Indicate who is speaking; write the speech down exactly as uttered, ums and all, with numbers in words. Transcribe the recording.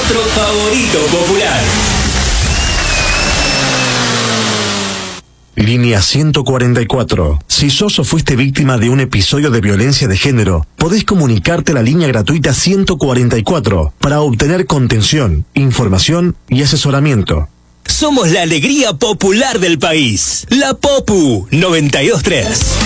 Speaker 1: nuestro favorito popular.
Speaker 2: Línea ciento cuarenta y cuatro. Si sos o fuiste víctima de un episodio de violencia de género, podés comunicarte a la línea gratuita ciento cuarenta y cuatro para obtener contención, información y asesoramiento.
Speaker 1: Somos la alegría popular del país. La Popu noventa y dos punto tres.